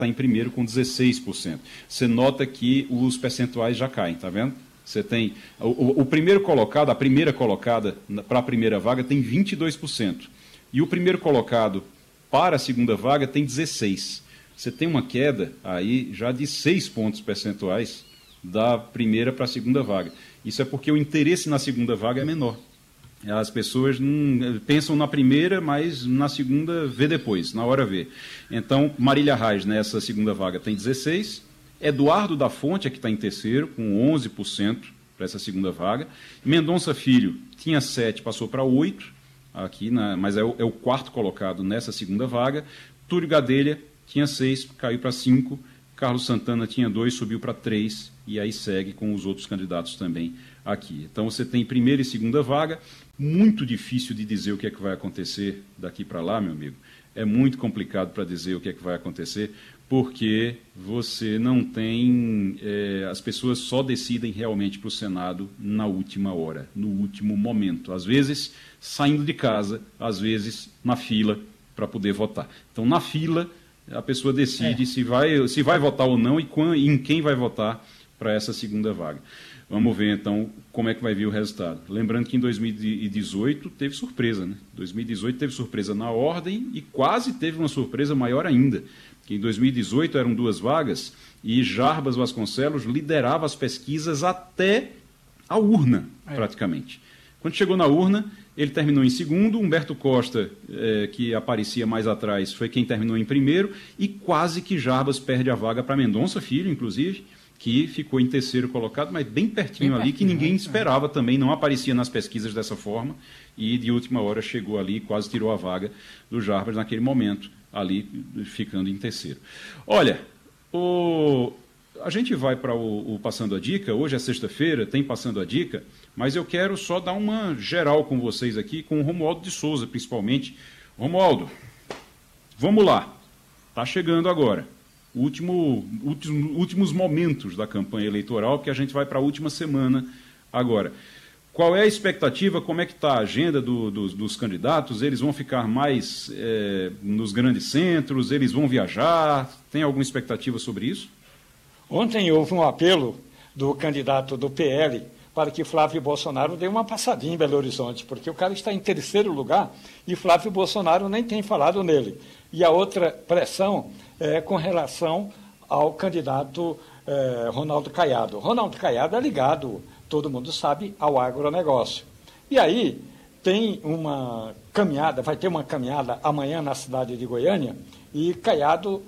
está em primeiro com 16%. Você nota que os percentuais já caem, está vendo? Você tem o primeiro colocado, a primeira colocada para a primeira vaga tem 22%. E o primeiro colocado para a segunda vaga tem 16%. Você tem uma queda aí já de 6 pontos percentuais da primeira para a segunda vaga. Isso é porque o interesse na segunda vaga é menor. As pessoas pensam na primeira, mas na segunda vê depois, na hora vê. Então, Marília Reis, nessa segunda vaga, tem 16%. Eduardo da Fonte é que está em terceiro, com 11% para essa segunda vaga. Mendonça Filho tinha 7%, passou para 8%, aqui, mas é o quarto colocado nessa segunda vaga. Túlio Gadelha tinha 6%, caiu para 5%. Carlos Santana tinha 2%, subiu para 3%, e aí segue com os outros candidatos também aqui. Então, você tem primeira e segunda vaga. Muito difícil de dizer o que é que vai acontecer daqui para lá, meu amigo. É muito complicado para dizer o que é que vai acontecer, porque você não tem... as pessoas só decidem realmente para o Senado na última hora, no último momento. Às vezes, saindo de casa, às vezes, na fila para poder votar. Então, na fila, a pessoa decide se vai votar ou não e em quem vai votar para essa segunda vaga. Vamos ver, então, como é que vai vir o resultado. Lembrando que em 2018 teve surpresa, né? 2018 teve surpresa na ordem e quase teve uma surpresa maior ainda. Que em 2018 eram 2 vagas e Jarbas Vasconcelos liderava as pesquisas até a urna, praticamente. Quando chegou na urna, ele terminou em segundo. Humberto Costa, que aparecia mais atrás, foi quem terminou em primeiro. E quase que Jarbas perde a vaga para Mendonça Filho, inclusive, que ficou em terceiro colocado, mas bem pertinho ali, que ninguém esperava também, não aparecia nas pesquisas dessa forma, e de última hora chegou ali e quase tirou a vaga do Jarbas naquele momento, ali ficando em terceiro. Olha, a gente vai para o Passando a Dica, hoje é sexta-feira, tem Passando a Dica, mas eu quero só dar uma geral com vocês aqui, com o Romualdo de Souza, principalmente. Romualdo, vamos lá, está chegando agora. Últimos momentos da campanha eleitoral, que a gente vai para a última semana agora. Qual é a expectativa? Como é que está a agenda dos candidatos? Eles vão ficar mais nos grandes centros? Eles vão viajar? Tem alguma expectativa sobre isso? Ontem houve um apelo do candidato do PL para que Flávio Bolsonaro dê uma passadinha em Belo Horizonte, porque o cara está em terceiro lugar e Flávio Bolsonaro nem tem falado nele. E a outra pressão é com relação ao candidato Ronaldo Caiado. Ronaldo Caiado é ligado, todo mundo sabe, ao agronegócio. E aí tem uma caminhada, vai ter uma caminhada amanhã na cidade de Goiânia, e Caiado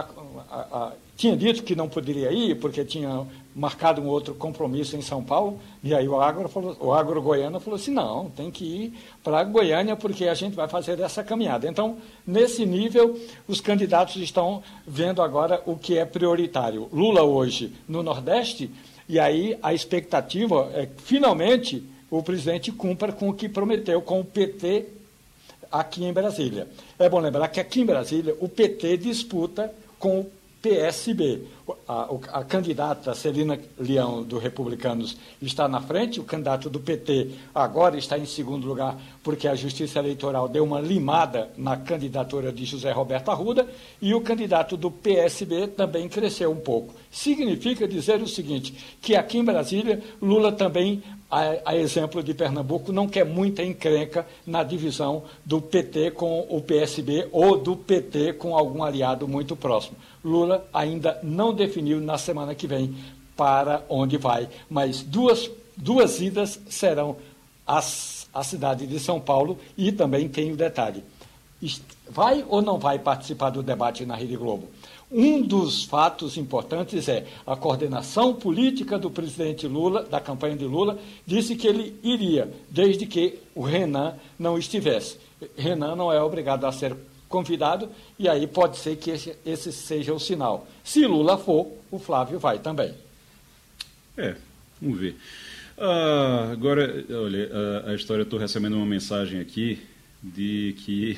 tinha dito que não poderia ir, porque tinha marcado um outro compromisso em São Paulo, e aí o agro goiano falou assim, não, tem que ir para Goiânia, porque a gente vai fazer essa caminhada. Então, nesse nível, os candidatos estão vendo agora o que é prioritário. Lula hoje no Nordeste, e aí a expectativa é que, finalmente, o presidente cumpra com o que prometeu com o PT aqui em Brasília. É bom lembrar que aqui em Brasília o PT disputa com o PSB. A candidata Celina Leão, do Republicanos, está na frente, o candidato do PT agora está em segundo lugar, porque a Justiça Eleitoral deu uma limada na candidatura de José Roberto Arruda, e o candidato do PSB também cresceu um pouco. Significa dizer o seguinte, que aqui em Brasília, Lula também, a exemplo de Pernambuco, não quer muita encrenca na divisão do PT com o PSB ou do PT com algum aliado muito próximo. Lula ainda não definiu na semana que vem para onde vai, mas duas idas serão à cidade de São Paulo, e também tem o detalhe, vai ou não vai participar do debate na Rede Globo? Um dos fatos importantes é a coordenação política do presidente Lula, da campanha de Lula, disse que ele iria, desde que o Renan não estivesse. Renan não é obrigado a ser convidado, e aí pode ser que esse seja o sinal. Se Lula for, o Flávio vai também. Vamos ver. Agora, olha, a história, eu estou recebendo uma mensagem aqui de que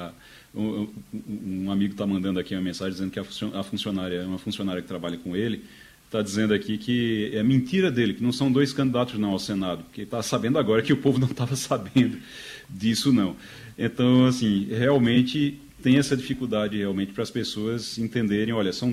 um amigo está mandando aqui uma mensagem dizendo que uma funcionária que trabalha com ele, está dizendo aqui que é mentira dele, que não são 2 candidatos não ao Senado, porque está sabendo agora que o povo não estava sabendo disso não. Então, assim, realmente tem essa dificuldade realmente para as pessoas entenderem, olha, são